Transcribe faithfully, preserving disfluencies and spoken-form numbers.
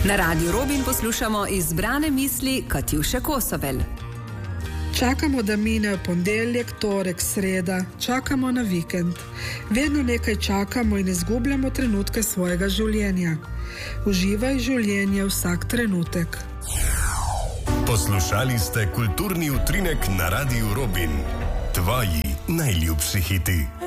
Na Radiu Robin poslušamo izbrane misli Katjuše Kosovel. Čakamo, da mine ponedeljek, torek, sreda, čakamo na vikend. Vedno nekaj čakamo in izgubljamo trenutke svojega življenja. Uživaj življenje vsak trenutek. Poslušali ste kulturni utrinek na Radiu Robin. Tvoji najljubši hiti.